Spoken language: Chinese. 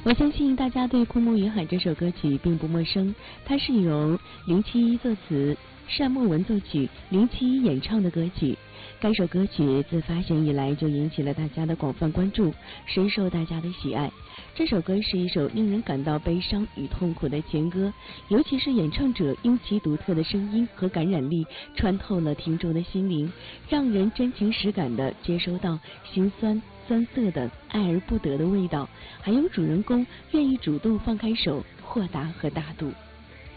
我相信大家对《枯木云海》这首歌曲并不陌生，它是由071作词、单墨文作曲、071演唱的歌曲。该首歌曲自发行以来就引起了大家的广泛关注，深受大家的喜爱。这首歌是一首令人感到悲伤与痛苦的情歌，尤其是演唱者用其独特的声音和感染力穿透了听众的心灵，让人真情实感地接收到心酸酸涩的爱而不得的味道，还有主人公愿意主动放开手，豁达和大度。